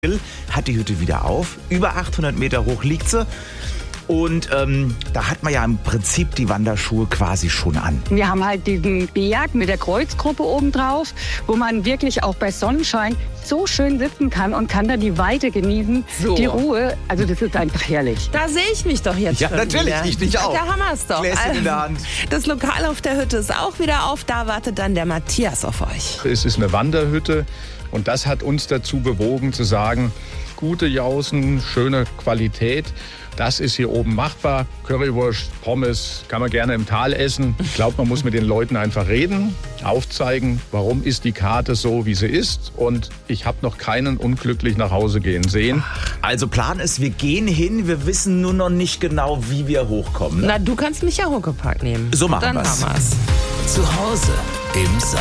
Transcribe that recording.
Hat die Hütte wieder auf. Über 800 Meter hoch liegt sie. Und da hat man ja im Prinzip die Wanderschuhe quasi schon an. Wir haben halt diesen Berg mit der Kreuzgruppe oben drauf, wo man wirklich auch bei Sonnenschein so schön sitzen kann und kann da die Weite genießen, die Ruhe. Also das ist einfach herrlich. Da sehe ich mich doch jetzt Ja, schon natürlich, wieder. ich dich auch. Da haben wir es doch. Gläschen in der Hand. Das Lokal auf der Hütte ist auch wieder auf. Da wartet dann der Matthias auf euch. Es ist eine Wanderhütte und das hat uns dazu bewogen zu sagen, gute Jausen, schöne Qualität. Das ist hier oben machbar. Currywurst, Pommes kann man gerne im Tal essen. Ich glaube, man muss mit den Leuten einfach reden, aufzeigen, warum ist die Karte so, wie sie ist. Und ich habe noch keinen unglücklich nach Hause gehen sehen. Also Plan ist, wir gehen hin, wir wissen nur noch nicht genau, wie wir hochkommen. Ne? Na, du kannst mich ja Huckepack nehmen. So machen Dann wir's. haben wir's. Zu Hause im Sommer.